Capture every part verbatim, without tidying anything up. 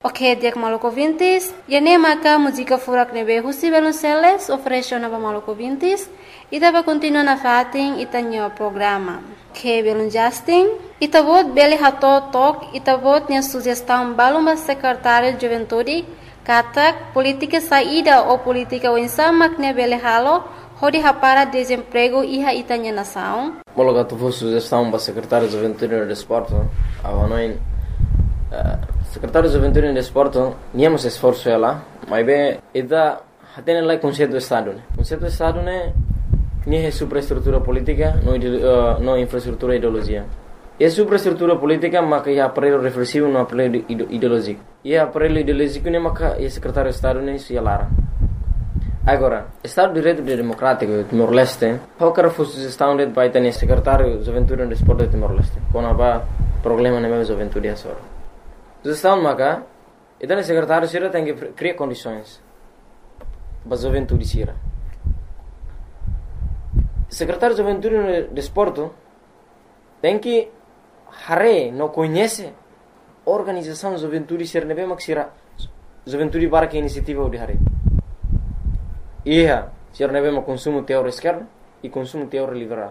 Ok, dia maluco vintis. E nem maca música furak nebe husi belunceles oferece na maluco vintis. E dava continua na fatin e tanho programa. Que belun Justin. E tabot beli hato tok e tabot nia sugestão baluma secretário de juventude. Katak política saída ou política wensamak ne beli halo. Hodi hapara desemprego iha itanya nação. Mologa tu fosse sugestão para secretário de juventude e desporto. Avanoin secretário de juventude e desporto, niamos esforço ela, mas bem, ida tem lá conceito do estado, né? Conceito do estado né, nem é superestrutura política, não uh, não infraestrutura ideologia. É superestrutura política, mas é aparelho reflexivo, não aparelho ideológico. E aparelho ideológico né, mas é secretário de estado né, se alara. Agora, Estado de Direito Democrático de Timor-Leste, qualquer sugestão de vai ter secretário de juventude e desporto de Timor-Leste, quando há problema na minha juventude é só. Sugestão maka, então o secretário sira tem que criar condições para a juventude sira. Secretário de juventude e desporto tem que hare não conhece organização de juventude sira nebe mak sira juventude para que iniciativa de hare. Ia sira nebe mak consumo teórico esquerdo e consumo teórico liberal.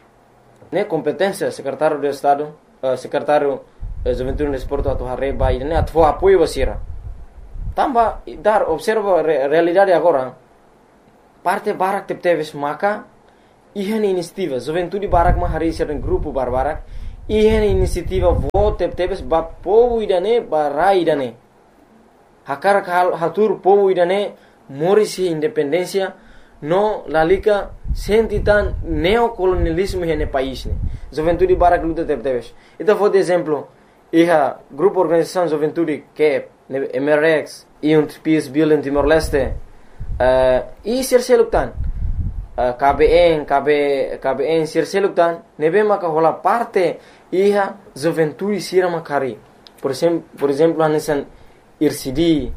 Ne competência secretário de estado, uh, secretário juventude no esporte atau hari bayi ini atau apoio basira. Tambah dar observa re, realidade agora. Parte barak tep teves maka ihan inisiativa juventude barak mah hari sering grupo barbarak ihan inisiativa vote tep teves ba povo idane barai idane. Hakar hal hatur povo idane morisi independência no lalika sentitan neocolonialismo hene país ne. Juventude barak luta tep teves. Itu foi de exemplo. Iha grupo organização juventude que é M R X e um Peace Building Timor-Leste uh, e serseluktan uh, K B N K B K B N serseluktan nebe maka hola parte iha juventude sira makari por exemplo por exemplo anesan I R C D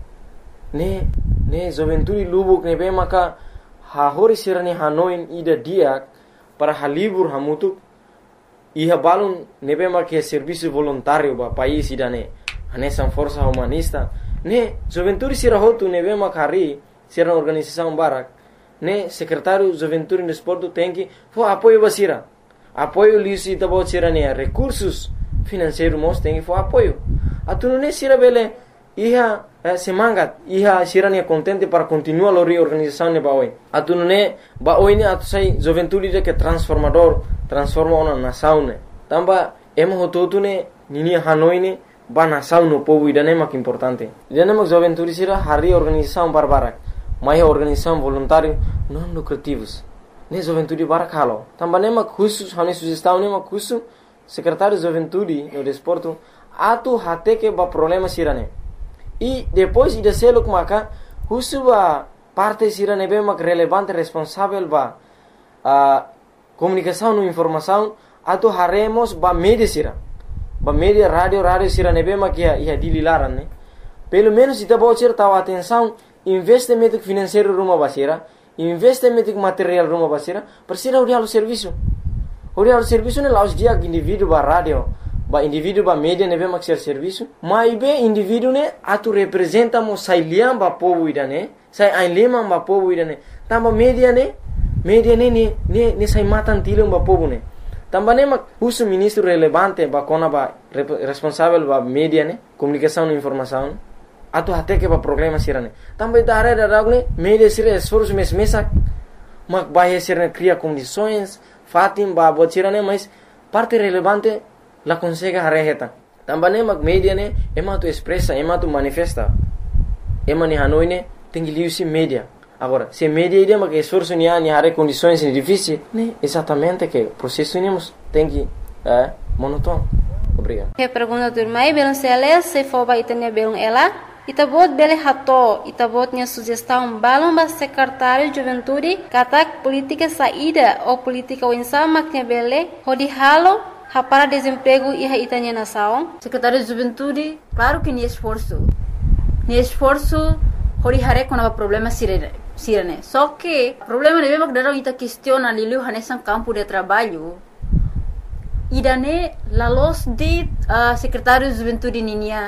ne ne juventude lubuk nebe maka ha hori sira ni hanoin ida dia para halibur hamutuk iha balun nebe makia serviço voluntário ba país idane anesan força humanista ne juventude sira hotu nebe makari sira organização barak ne secretário juventude e desporto tem que fo apoio basira apoio lisi tabo sira ne recursos financeiros mos tem que fo apoio atunu ne sira bele iha eh, semangat iha sira ne contente para continuar a reorganização ne baoi atunu ne baoi ne atu sai juventude de que transformador transforma uma nação ne tamba emo hototu ne nini hanoi ne ba nação no povo idane mak importante idane mak juventude sira hari organização barbarak mai organização voluntário não lucrativos ne juventude barak halo tamba ne mak khusus hane sugestão ne mak khusus secretário de juventude no desporto atu hate que ba problema sira ne e depois ida seluk maka khusus ba parte sira ne be mak relevante responsável ba a comunicação e informação atau haremos ba media sira ba media radio radio sira nebe makia ia dililaran ne pelo menos ita bocor tahu atenção investimento financeiro rumah basira investimento material rumah basira persira uri halu serviço uri halu serviço ne laus dia indivíduo ba radio ba indivíduo ba media nebe mak ser serviço mai be indivíduo ne atu representa mo sailiam ba povo idane sai ainlema ba povo idane tamba media ne media ne ne ne ne sai matan tilum ba povo ne tamba ne mak uso ministro relevante ba kona ba responsável ba media ne comunicação e informação atu até que ba problema sirane tamba ita are da ne media sira esforço mes mesa mak ba sirane cria condições fatim ba botirane mas parte relevante la consegue hareheta tamba ne mak media ne ema tu expressa ema tu manifesta ema ni hanoi ne tengi liusi media. Agora, se media ideia que esforço ni ani hare condições difíceis, né? Exatamente que o processo nemos tem que é monótono. Obrigado. Que pergunta do irmão, belum seles se for ba itanya belum ela, itabot bele hato, itabot nya sugestão balum ba secretário de juventude, katak política saída ou política winsama que bele, hodi halo para desemprego e itanya nação. Secretário de juventude, claro que ni esforço. Ni esforço hori hare kona problema sirene. Sirene. Só que o problema é que darão ita questiona lilu hanesan campo de trabalho. Idane la los de uh, secretário de juventude ninia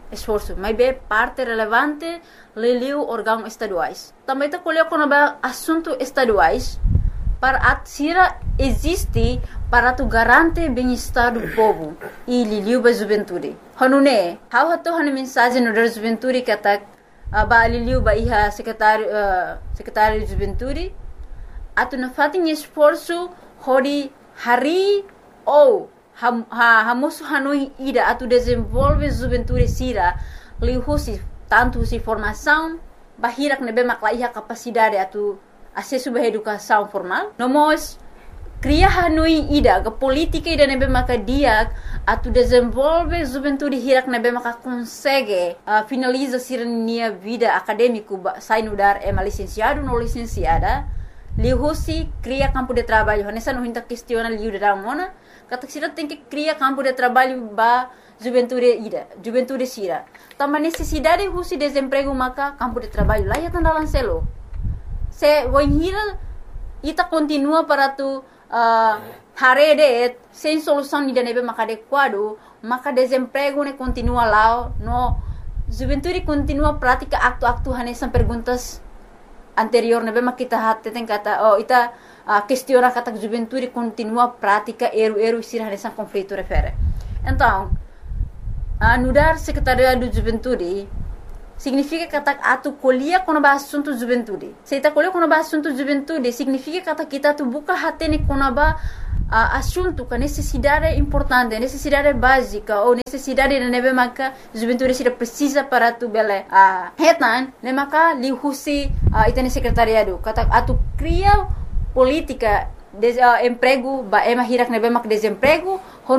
esforço, mas é parte relevante liliu órgãos estaduais. Também está colhendo quando é assunto estaduais para a Sira existe para tu garante bem-estar do povo e liliu ba juventude. Hanune, how hato hanu mensagem no da juventude que atak ba liliu ba iha secretário uh, secretário de juventude atu na fatin esforço hori hari ou ha ha hamusu hanui ida atu desenvolve juventude Sira liu husi tanto si formação bahirak nebe makla iha capacidade atu acesso à educação formal. Nós cria hanui ida ke política ida nebe maka dia atu desenvolve juventude hirak nebe maka consegue uh, finaliza sirnia vida acadêmico sai no dar é licenciado no licenciada lihusi cria campo de trabalho nessa não hinta questiona liu da mona kata sira tem que cria campo de trabalho ba juventude ida juventude Sira também necessidade husi desemprego maka campo de trabalho lá ya tandalan selo se wanhira ita continua para tu uh, harede sem solução de nebe maka adequado maka desemprego ne continua lá no juventude continua prática acto-acto hanesan perguntas anterior nebe maka kita hatte tem kata oh ita uh, questiona kata juventude continua prática eru-eru Sira hanesan conflito refere então uh, nudar secretariado de juventude significa que atu colhia quando ba assunto juventude. Se ta colhia quando ba assunto juventude, significa que kita tu buka hatene quando ba uh, assunto que necessidade importante, necessidade básica ou necessidade de nebe maka juventude Sira precisa para tu bele. Ah, uh, hetan, ne maka li husi uh, itene secretariado. Kata atu cria política de uh, emprego ba ema hirak nebe maka desemprego